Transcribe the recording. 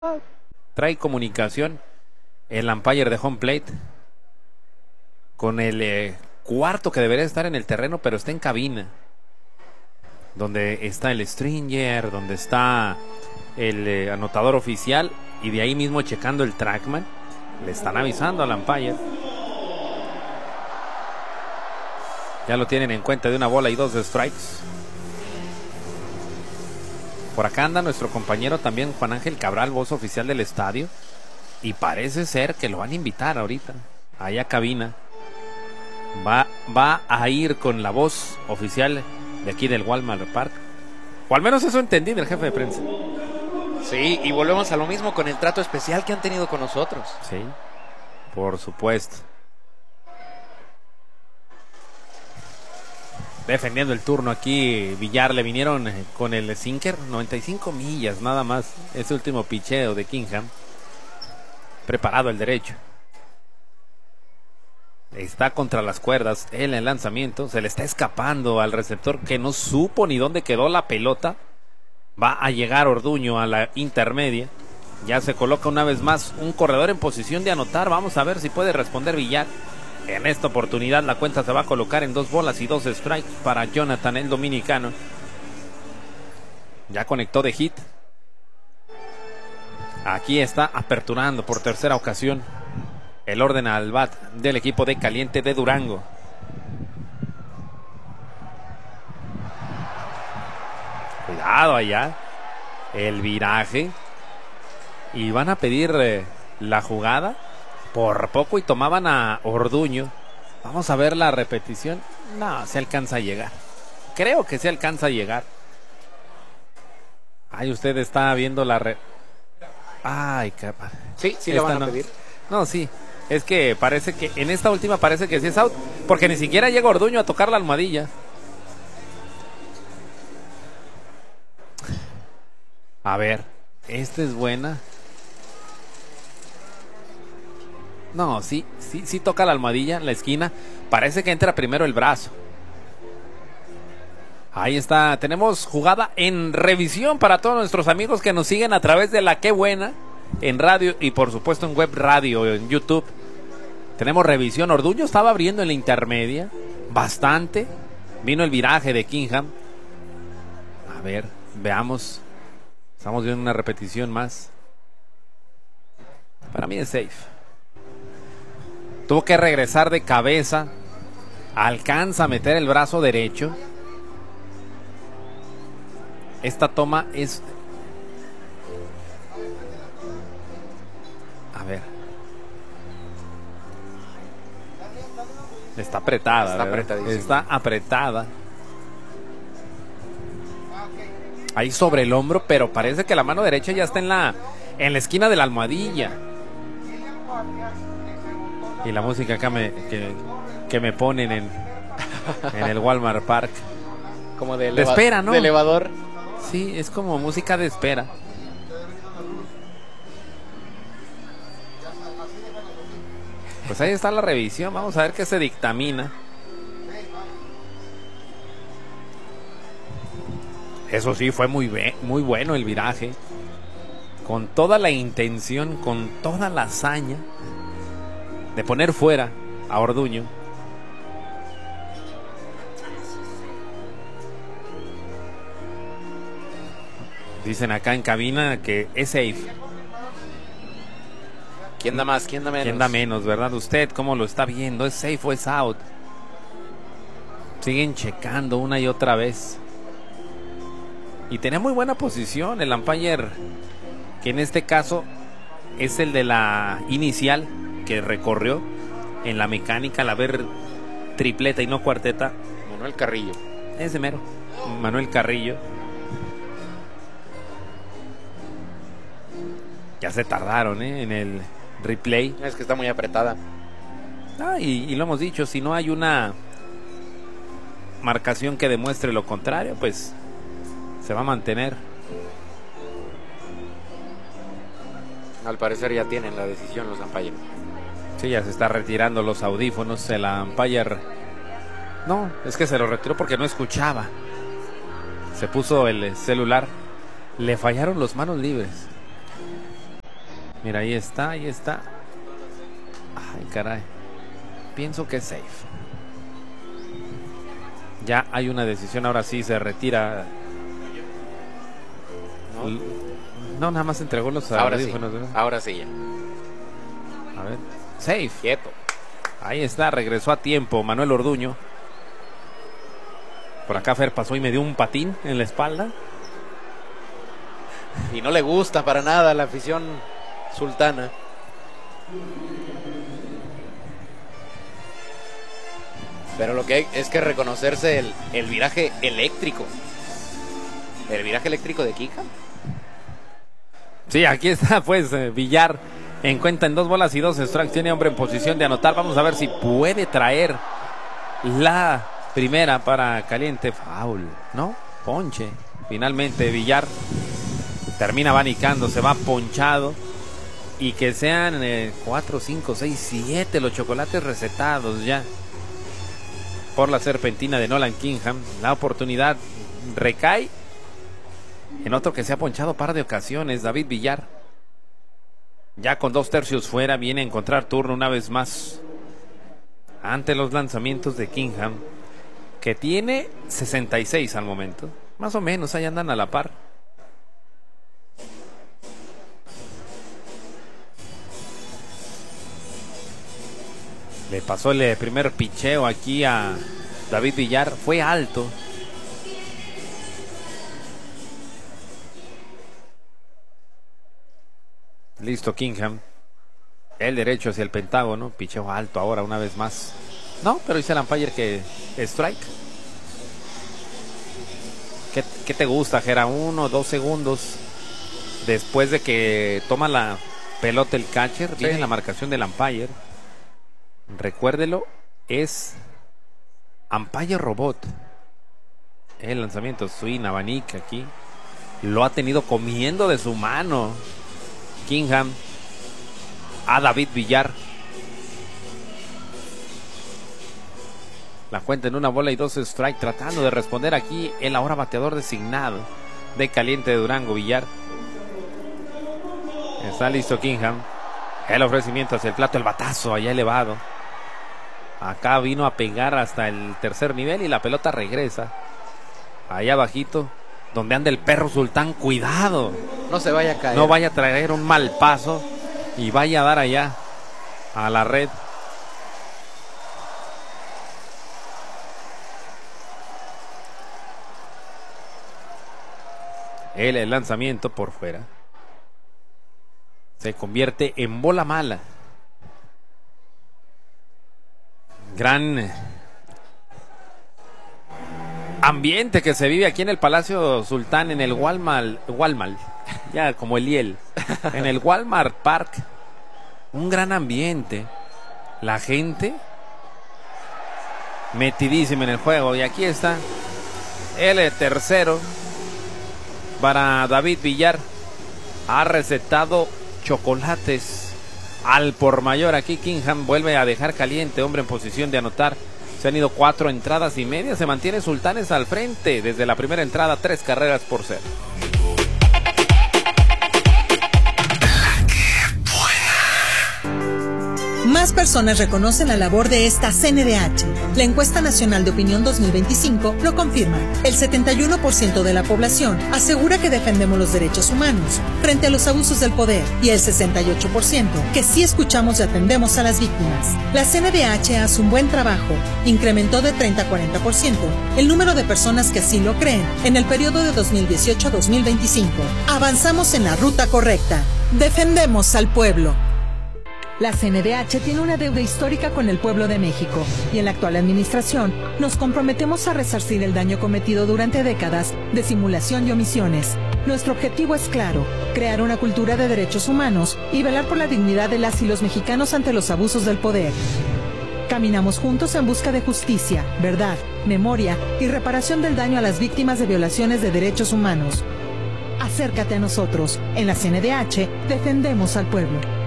Trae comunicación el umpire de home plate con el cuarto que debería estar en el terreno, pero está en cabina, donde está el stringer, donde está el anotador oficial, y de ahí mismo checando el trackman. Le están avisando al umpire. Ya lo tienen en cuenta de 1 bola y 2 strikes. Por acá anda nuestro compañero también Juan Ángel Cabral, voz oficial del estadio, y parece ser que lo van a invitar ahorita allá a cabina. Va a ir con la voz oficial de aquí del Walmart Park, o al menos eso entendí del jefe de prensa. Sí, y volvemos a lo mismo con el trato especial que han tenido con nosotros. Sí, por supuesto. Defendiendo el turno aquí Villar, le vinieron con el sinker, 95 millas nada más, ese último picheo de Kingham. Preparado el derecho. Está contra las cuerdas en el lanzamiento, se le está escapando al receptor que no supo ni dónde quedó la pelota. Va a llegar Orduño a la intermedia. Ya se coloca una vez más un corredor en posición de anotar. Vamos a ver si puede responder Villar. En esta oportunidad la cuenta se va a colocar en 2 bolas y 2 strikes para Jonathan, el dominicano. Ya conectó de hit. Aquí está aperturando por tercera ocasión el orden al bat del equipo de Caliente de Durango. Cuidado allá. El viraje. Y van a pedir la jugada. Por poco y tomaban a Orduño. Vamos a ver la repetición. No, se alcanza a llegar. Creo que se alcanza a llegar. Ay, usted está viendo la Ay, capa. Sí, sí le van a pedir. No, sí. Es que parece que en esta última parece que sí es out, porque ni siquiera llega Orduño a tocar la almohadilla. A ver, esta es buena. No, sí toca la almohadilla en la esquina. Parece que entra primero el brazo. Ahí está, tenemos jugada en revisión para todos nuestros amigos que nos siguen a través de la Qué Buena en radio y por supuesto en web radio, en YouTube. Tenemos revisión. Orduño estaba abriendo en la intermedia bastante. Vino el viraje de Kingham. A ver, veamos. Estamos viendo una repetición más. Para mí es safe. Tuvo que regresar de cabeza. Alcanza a meter el brazo derecho. Esta toma es... A ver. Está apretada. Está apretadísima. Está apretada. Ahí sobre el hombro, pero parece que la mano derecha ya está en la esquina de la almohadilla. Y la música acá que me ponen en el Walmart Park. Como de espera, ¿no? De elevador. Sí, es como música de espera. Pues ahí está la revisión. Vamos a ver qué se dictamina. Eso sí, fue muy bueno el viraje. Con toda la intención, con toda la hazaña de poner fuera a Orduño. Dicen acá en cabina que es safe. ¿Quién da más? ¿Quién da menos? ¿Quién da menos, verdad? ¿Usted cómo lo está viendo? ¿Es safe o es out? Siguen checando una y otra vez. Y tenía muy buena posición el umpire, que en este caso es el de la inicial, que recorrió en la mecánica al haber tripleta y no cuarteta. Manuel Carrillo. Ese mero, Manuel Carrillo. Ya se tardaron en el replay. Es que está muy apretada. Y lo hemos dicho, si no hay una marcación que demuestre lo contrario, pues se va a mantener. Al parecer ya tienen la decisión los umpires. Sí, ya se está retirando los audífonos. El umpire... No, es que se lo retiró porque no escuchaba. Se puso el celular. Le fallaron los manos libres. Mira, ahí está, ahí está. Ay, caray. Pienso que es safe. Ya hay una decisión, ahora sí se retira. No, nada más entregó los audífonos. Ahora sí ya. A ver, safe. Quieto. Ahí está, regresó a tiempo Manuel Orduño. Por acá Fer pasó y me dio un patín en la espalda. Y no le gusta para nada la afición sultana. Pero lo que hay es que reconocerse el viraje eléctrico. El viraje eléctrico de Kika. Sí, aquí está pues Villar en cuenta en 2 bolas y 2 strikes. Tiene hombre en posición de anotar. Vamos a ver si puede traer la primera para Caliente. Foul, ¿no? Ponche. Finalmente Villar termina abanicando, se va ponchado. Y que sean 4, 5, 6, 7 los chocolates recetados ya por la serpentina de Nolan Kingham. La oportunidad recae en otro que se ha ponchado par de ocasiones, David Villar. Ya con 2/3 fuera, viene a encontrar turno una vez más ante los lanzamientos de Kingham, que tiene 66 al momento. Más o menos, ahí andan a la par. Le pasó el primer picheo aquí a David Villar. Fue alto. Listo Kingham. El derecho hacia el pentágono. Picheo alto ahora una vez más. No, pero dice el umpire que strike. ¿Qué te gusta, Jera? 1 o 2 segundos después de que toma la pelota el catcher. Viene la marcación del umpire. Recuérdelo, es umpire robot. El lanzamiento swing, abanica aquí. Lo ha tenido comiendo de su mano Kingham a David Villar. La cuenta en 1 bola y 2 strike, tratando de responder aquí el ahora bateador designado de Caliente de Durango, Villar. Está listo Kingham. El ofrecimiento hacia el plato, el batazo allá elevado. Acá vino a pegar hasta el tercer nivel y la pelota regresa. Allá abajito, donde anda el perro Sultán. Cuidado. No se vaya a caer. No vaya a traer un mal paso y vaya a dar allá a la red. El lanzamiento por fuera. Se convierte en bola mala. Gran ambiente que se vive aquí en el Palacio Sultán, en el Walmart, ya como el Liel, en el Walmart Park. Un gran ambiente. La gente metidísima en el juego. Y aquí está el tercero para David Villar. Ha recetado chocolates al por mayor. Aquí Kingham vuelve a dejar caliente, hombre en posición de anotar. Se han ido 4 entradas y media. Se mantiene Sultanes al frente desde la primera entrada, 3 carreras por 0. Más personas reconocen la labor de esta CNDH. La encuesta nacional de opinión 2025 lo confirma. El 71% de la población asegura que defendemos los derechos humanos frente a los abusos del poder y el 68% que sí escuchamos y atendemos a las víctimas. La CNDH hace un buen trabajo. Incrementó de 30 a 40% el número de personas que así lo creen en el periodo de 2018 a 2025. Avanzamos en la ruta correcta. Defendemos al pueblo. La CNDH tiene una deuda histórica con el pueblo de México y en la actual administración nos comprometemos a resarcir el daño cometido durante décadas de simulación y omisiones. Nuestro objetivo es claro, crear una cultura de derechos humanos y velar por la dignidad de las y los mexicanos ante los abusos del poder. Caminamos juntos en busca de justicia, verdad, memoria y reparación del daño a las víctimas de violaciones de derechos humanos. Acércate a nosotros. En la CNDH defendemos al pueblo.